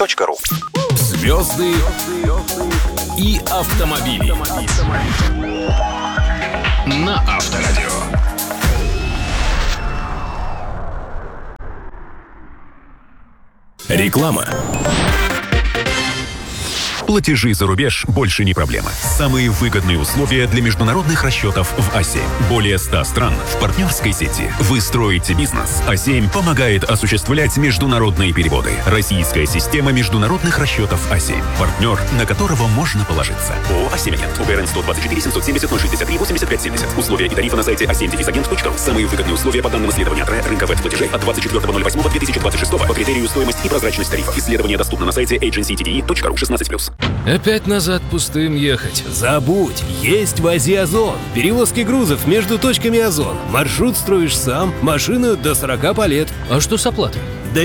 asem-radio.ru. Звезды и автомобили на Авторадио. Реклама. Платежи за рубеж больше не проблема. Самые выгодные условия для международных расчетов в А7. Более 100 стран в партнерской сети. Вы строите бизнес. А7 помогает осуществлять международные переводы. Российская система международных расчетов А7. Партнер, на которого можно положиться. ООО «А7-Агент». УГРН 124 770 063 85 70. Условия и тарифы на сайте a7-agent.ru. Самые выгодные условия по данным исследования ТРЭ рынка платежей от 24.08.2026 по критерию стоимость и прозрачность тарифов. Исследование доступно на сайте agencytve.ru 16+. Опять назад пустым ехать. Забудь, есть в Азии Озон. Перевозки грузов между точками Озон. Маршрут строишь сам, машину до 40 по лет. А что с оплатой? До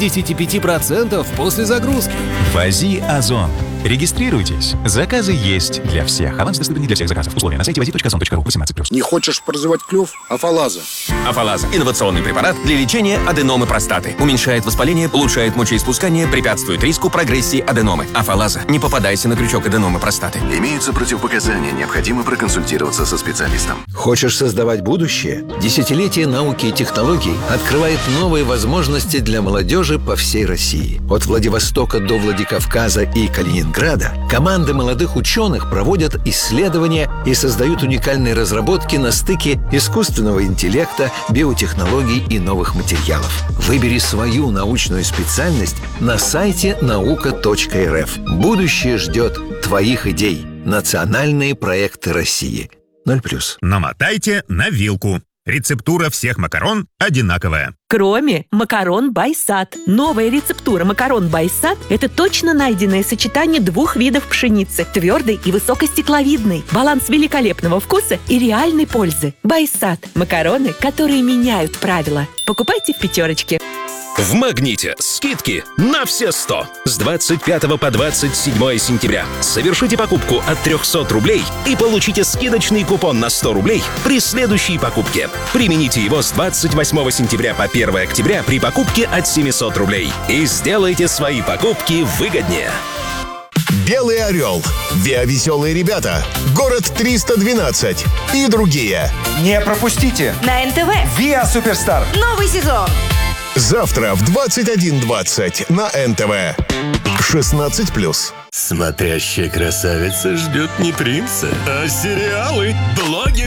75% после загрузки. Вози Озон. Регистрируйтесь. Заказы есть для всех. Аванс доступен не для всех заказов. Условия на сайте вози.озон.ру 18+. Не хочешь прозевать клюв? Афалаза. Афалаза – инновационный препарат для лечения аденомы простаты. Уменьшает воспаление, улучшает мочеиспускание, препятствует риску прогрессии аденомы. Афалаза. Не попадайся на крючок аденомы простаты. Имеются противопоказания. Необходимо проконсультироваться со специалистом. Хочешь создавать будущее? Десятилетие науки и технологий открывает новые возможности для молодежи по всей России. От Владивостока до Владикавказа и Калининграда команды молодых ученых проводят исследования и создают уникальные разработки на стыке искусственного интеллекта, биотехнологий и новых материалов. Выбери свою научную специальность на сайте nauka.rf. Будущее ждет твоих идей. Национальные проекты России. 0+. Намотайте на вилку. Рецептура всех макарон одинаковая. Кроме макарон Байсад. Новая рецептура макарон Байсад – это точно найденное сочетание двух видов пшеницы – твердой и высокостекловидной. Баланс великолепного вкуса и реальной пользы. Байсад – макароны, которые меняют правила. Покупайте в пятерочке. В «Магните» скидки на все 100. С 25 по 27 сентября. Совершите покупку от 300 рублей и получите скидочный купон на 100 рублей при следующей покупке. Примените его с 28 сентября по 1 октября при покупке от 700 рублей. И сделайте свои покупки выгоднее. «Белый орел», «Виа-веселые ребята», «Город 312» и другие. Не пропустите! На НТВ «Виа Суперстар». Новый сезон. Завтра в 21:20 на НТВ. 16+. Смотрящая красавица ждет не принца, а сериалы. Блогер.